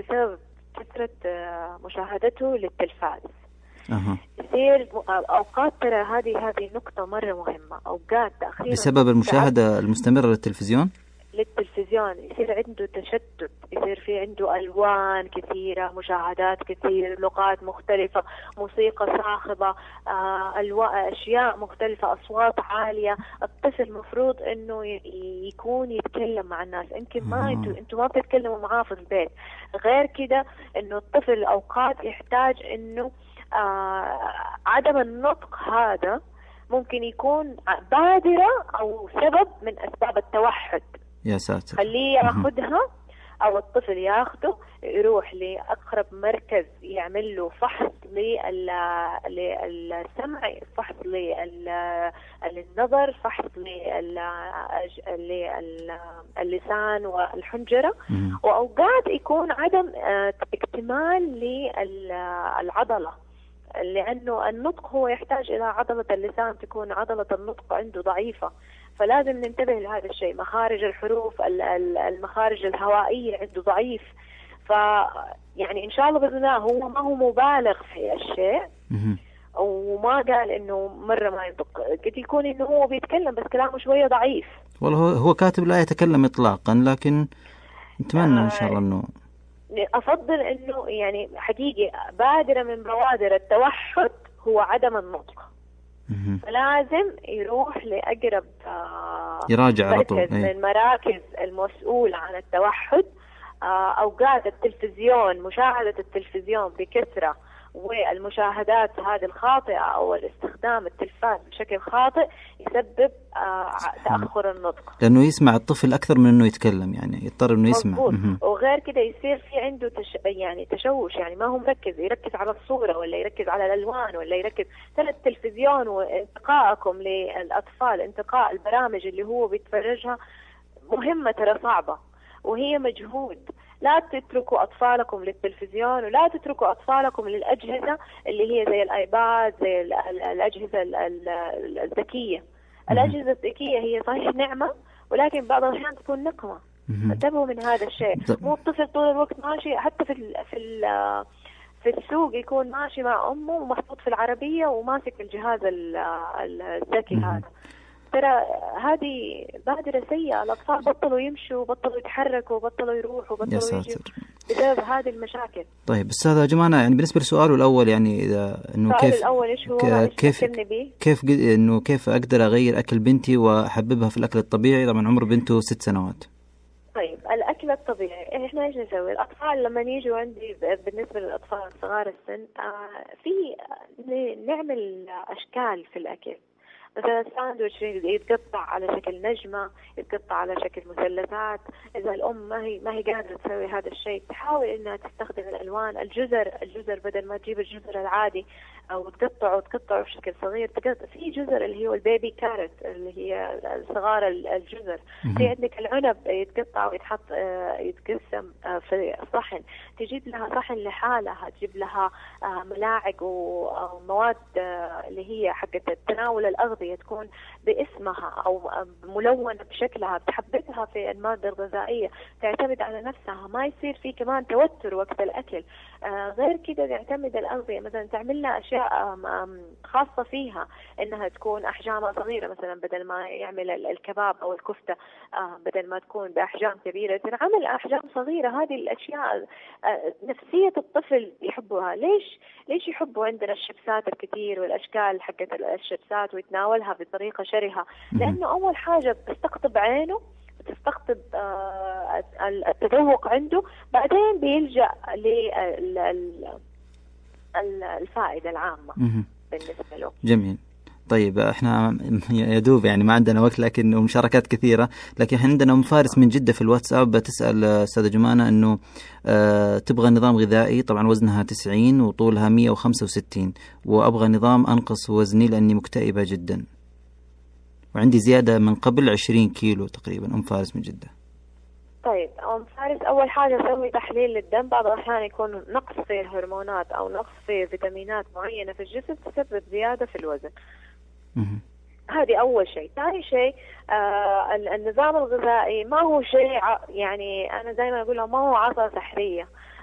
بسبب كثرة مشاهدته للتلفاز. يصير أوقات، ترى هذه نقطة مرة مهمة، أوقات تأخير بسبب المشاهدة المستمرة للتلفزيون يصير عنده تشتت، يصير في عنده ألوان كثيرة، مشاهدات كثير، لغات مختلفة، موسيقى صاخبة، أشياء مختلفة، أصوات عالية. الطفل مفروض إنه يكون يتكلم مع الناس، يمكن ما أنتوا ما بتتكلموا معاه في البيت. غير كده إنه الطفل أوقات يحتاج إنه عدم النطق هذا ممكن يكون بادرة أو سبب من أسباب التوحد. يا ساتر. خليه ياخدها، أو الطفل ياخده يروح لأقرب مركز يعمل له فحص للسمع، فحص للنظر، فحص للسان والحنجرة. وأوقات يكون عدم اكتمال للعضلة، لأنه النطق هو يحتاج إلى عضلة اللسان، تكون عضلة النطق عنده ضعيفة، فلازم ننتبه لهذا الشيء. مخارج الحروف، المخارج الهوائية عنده ضعيف. يعني إن شاء الله بإذن الله هو ما هو مبالغ في الشيء، وما قال إنه مرة ما ينطق، قد يكون إنه هو بيتكلم بس كلامه شوية ضعيف. والله هو كاتب لا يتكلم إطلاقا، لكن نتمنى إن شاء الله إنه أفضل إنه يعني حقيقي بادرة من بوادر التوحد هو عدم النطق. فلازم يروح لأقرب يراجع على طول من مراكز المسؤول عن التوحد. أوقات التلفزيون، مشاهدة التلفزيون بكثرة والمشاهدات هذه الخاطئة أو الاستخدام التلفاز بشكل خاطئ يسبب تأخر النطق، لأنه يسمع الطفل أكثر من أنه يتكلم، يعني يضطر أنه يسمع. وغير كده يصير في عنده يعني تشوش، يعني ما هو يركز على الصورة، ولا يركز على الألوان، ولا يركز. ترى التلفزيون وانتقائكم للأطفال، انتقاء البرامج اللي هو بيتفرجها مهمة، ترى صعبة وهي مجهود. لا تتركوا أطفالكم للتلفزيون، ولا تتركوا أطفالكم للأجهزة اللي هي زي الآيباد، زي الأجهزة الذكية. الأجهزة الذكية هي صحيح نعمة، ولكن بعض الأحيان تكون نقمة. انتبهوا من هذا الشيء. مو الطفل طول الوقت ماشي، حتى في السوق يكون ماشي مع أمه ومحطوط في العربية وماسك الجهاز الذكي هذا. ترى هذه بادرة سيئة. الأطفال بطلوا يمشوا، بطلوا يتحركوا، بطلوا يروحوا، بطلوا يجوا بسبب هذه المشاكل. طيب أستاذة جمانة، يعني بالنسبة لسؤاله الأول، يعني إذا إنه كيف الأول إيش هو كيف أقدر أغير أكل بنتي وأحببها في الأكل الطبيعي؟ طبعا عمر بنته 6 سنوات. طيب الأكل الطبيعي إحنا إيش نسوي؟ الأطفال لما يجوا عندي، بالنسبة للأطفال صغار السن، نعمل أشكال في الأكل. مثلا الساندويتش يتقطع على شكل نجمة، يتقطع على شكل مثلثات. إذا الأم ما هي قادرة تسوي هذا الشيء، تحاول إنها تستخدم الألوان. الجزر بدل ما تجيب الجزر العادي أو تقطعه بشكل صغير، في جزر اللي هو البيبي كارت اللي هي صغار الجزر. في عندك العنب يتقطع ويتحط يتقسم في صحن، تجيب لها صحن لحالها، تجيب لها ملاعق ومواد اللي هي حقت تناول الأغذية تكون باسمها أو ملونة بشكلها، تحببها في المادة الغذائية، تعتمد على نفسها، ما يصير في كمان توتر وقت الأكل. غير كده يعتمد الأغذية، مثلا تعمل لها أشياء خاصة فيها، إنها تكون أحجامها صغيرة. مثلا بدل ما يعمل الكباب أو الكفتة، بدل ما تكون بأحجام كبيرة تنعمل أحجام صغيرة. هذه الأشياء نفسية الطفل يحبها. ليش يحبوا عندنا الشيبسات الكثير والأشكال حقت الشيبسات ويتناولها بطريقة شرهة؟ لأنه أول حاجة بتستقطب عينه، بتستقطب التذوق عنده، بعدين بيلجأ للفائدة العامة بالنسبة له. جميل. طيب احنا يدوب يعني ما عندنا وقت، لكن مشاركات كثيرة. لكن عندنا أم فارس من جدة في الواتساب بتسأل أستاذة جمانة أنه تبغى نظام غذائي، طبعا وزنها 90 وطولها 165، وأبغى نظام أنقص وزني لأني مكتئبة جدا، وعندي زيادة من قبل 20 كيلو تقريبا. أم فارس من جدة. طيب أم فارس، أول حاجة سوي تحليل للدم. بعض الأحيان يكون نقص في هرمونات أو نقص في فيتامينات معينة في الجسم تسبب زيادة في الوزن. هذه أول شيء. ثاني شيء النظام الغذائي ما هو شيء، يعني أنا دائما أقول ما هو عصا سحرية.